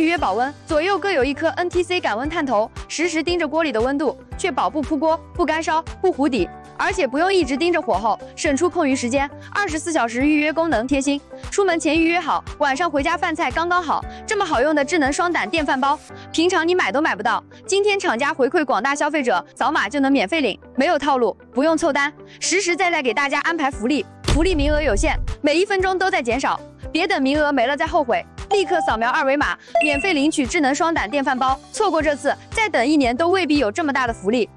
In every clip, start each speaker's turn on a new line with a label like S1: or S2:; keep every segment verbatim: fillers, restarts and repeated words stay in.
S1: 约保温，左右各有一颗 N T C 感温探头，实时盯着锅里的温度，确保不扑锅、不干烧、不糊底。而且不用一直盯着火候，省出空余时间。二十四小时预约功能贴心，出门前预约好，晚上回家饭菜刚刚好。这么好用的智能双胆电饭煲，平常你买都买不到。今天厂家回馈广大消费者，扫码就能免费领，没有套路，不用凑单，实实在在给大家安排福利。福利名额有限，每一分钟都在减少，别等名额没了再后悔。立刻扫描二维码，免费领取智能双胆电饭煲。错过这次，再等一年都未必有这么大的福利。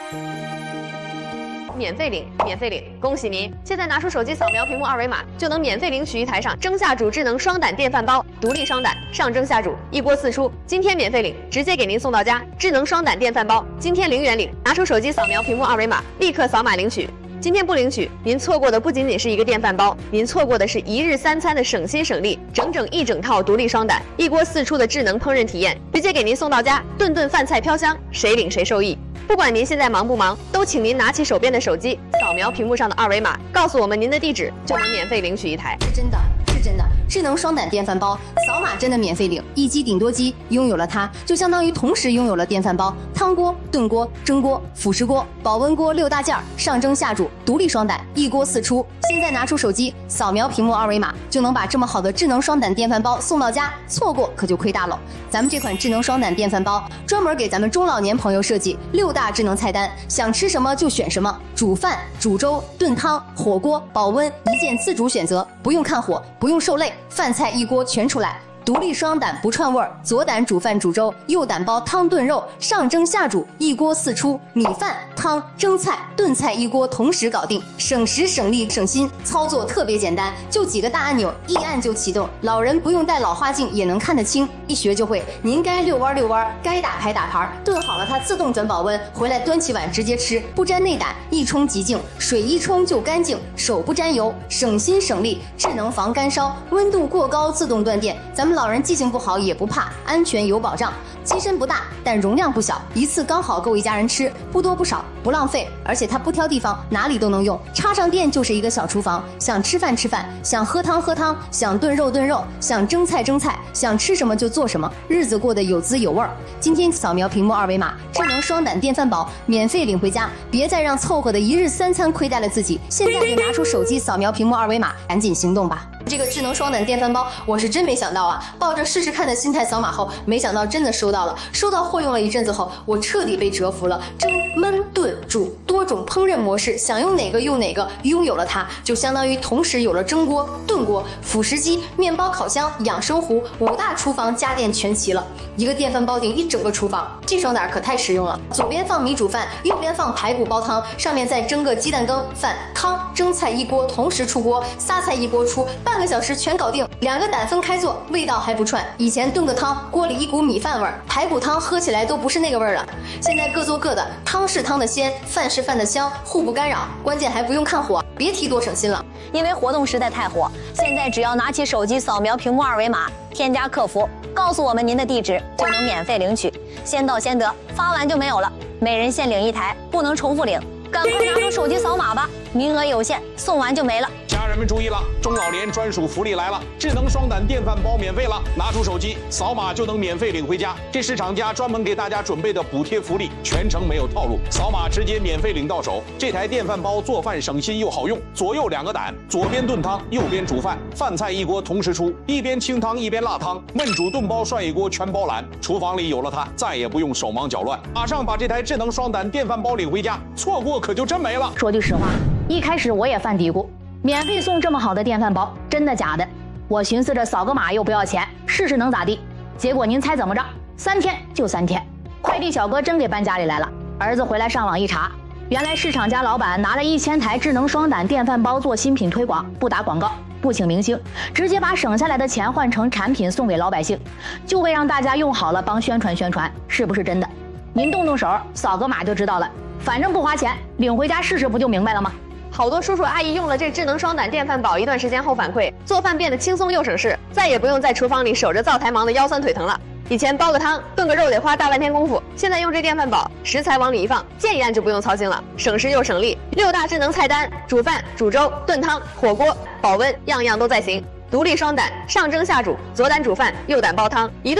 S2: 免费领，免费领！恭喜您！现在拿出手机扫描屏幕二维码，就能免费领取一台上蒸下煮智能双胆电饭煲，独立双胆，上蒸下煮，一锅四出。今天免费领，直接给您送到家。智能双胆电饭煲，今天零元领！拿出手机扫描屏幕二维码，立刻扫码领取。今天不领取，您错过的不仅仅是一个电饭煲，您错过的是一日三餐的省心省力，整整一整套独立双胆，一锅四出的智能烹饪体验，直接给您送到家，顿顿饭菜飘香，谁领谁受益。不管您现在忙不忙，都请您拿起手边的手机，扫描屏幕上的二维码，告诉我们您的地址，就能免费领取一台。
S3: 是真的，是真的。智能双胆电饭煲，扫码真的免费领，一机顶多机，拥有了它，就相当于同时拥有了电饭煲、汤锅、炖锅、蒸锅、辅食锅、保温锅六大件，上蒸下煮，独立双胆，一锅四出。现在拿出手机，扫描屏幕二维码，就能把这么好的智能双胆电饭煲送到家，错过可就亏大了。咱们这款智能双胆电饭煲，专门给咱们中老年朋友设计六大智能菜单，想吃什么就选什么，煮饭、煮粥、炖汤、火锅、保温，一键自主选择，不用看火，不用受累。饭菜一锅全出来，独立双胆不串味儿，左胆煮饭煮粥，右胆煲汤炖肉，上蒸下煮，一锅四出，米饭、汤、蒸菜、炖菜一锅同时搞定，省时省力省心，操作特别简单，就几个大按钮，一按就启动，老人不用戴老花镜也能看得清，一学就会。您该遛弯遛弯，该打牌打牌，炖好了它自动转保温，回来端起碗直接吃，不沾内胆，一冲即净，水一冲就干净，手不沾油，省心省力，智能防干烧，温度过高自动断电，咱们老人记性不好也不怕，安全有保障。机身不大，但容量不小，一次刚好够一家人吃，不多不少，不浪费，而且它不挑地方，哪里都能用。插上电就是一个小厨房，想吃饭吃饭，想喝汤喝汤，想炖肉炖肉，想蒸菜蒸菜，想吃什么就做什么，日子过得有滋有味儿。今天扫描屏幕二维码，智能双胆电饭煲免费领回家，别再让凑合的一日三餐亏待了自己。现在就拿出手机扫描屏幕二维码，赶紧行动吧！这个智能双胆电饭煲，我是真没想到啊！抱着试试看的心态扫码后，没想到真的收到了。收到货用了一阵子后，我彻底被折服了。蒸、焖、炖、煮多种烹饪模式，想用哪个用哪个。拥有了它，就相当于同时有了蒸锅、炖锅、辅食机、面包烤箱、养生壶，五大厨房家电全齐了。一个电饭煲顶一整个厨房，这双胆可太实用了。左边放米煮饭，右边放排骨煲汤，上面再蒸个鸡蛋羹、饭、汤、蒸菜一锅同时出锅，仨菜一锅出，半个小时全搞定。两个胆分开做，味道还不串。以前炖个汤，锅里一股米饭味儿，排骨汤喝起来都不是那个味儿了。现在各做各的，汤是汤的鲜，饭是饭的香，互不干扰，关键还不用看火，别提多省心了。
S4: 因为活动实在太火，现在只要拿起手机扫描屏幕二维码，添加客服，告诉我们您的地址，就能免费领取，先到先得，发完就没有了，每人限领一台，不能重复领，赶快拿出手机扫码吧，名额有限，送完就没了。
S5: 家人们注意了，中老年专属福利来了，智能双胆电饭煲免费了，拿出手机扫码就能免费领回家。这是厂家专门给大家准备的补贴福利，全程没有套路，扫码直接免费领到手。这台电饭煲做饭省心又好用，左右两个胆，左边炖汤，右边煮饭，饭菜一锅同时出，一边清汤一边辣汤，焖煮炖煲涮一锅全包揽。厨房里有了它，再也不用手忙脚乱，马上把这台智能双胆电饭煲领回家，错过可就真没了。
S6: 说句实话，一开始我也犯嘀咕。免费送这么好的电饭煲，真的假的？我寻思着扫个码又不要钱，试试能咋地？结果您猜怎么着？三天就三天，快递小哥真给搬家里来了。儿子回来上网一查，原来市场家老板拿了一千台智能双胆电饭煲做新品推广，不打广告，不请明星，直接把省下来的钱换成产品送给老百姓，就为让大家用好了帮宣传宣传，是不是真的？您动动手，扫个码就知道了。反正不花钱，领回家试试不就明白了吗？
S2: 好多叔叔阿姨用了这智能双胆电饭煲一段时间后反馈，做饭变得轻松又省事，再也不用在厨房里守着灶台忙得腰酸腿疼了。以前煲个汤、炖个肉得花大半天功夫，现在用这电饭煲，食材往里一放，键一按就不用操心了，省时又省力。六大智能菜单：煮饭、煮粥、炖汤、火锅、保温，样样都在行。独立双胆，上蒸下煮，左胆煮饭，右胆煲汤，一顿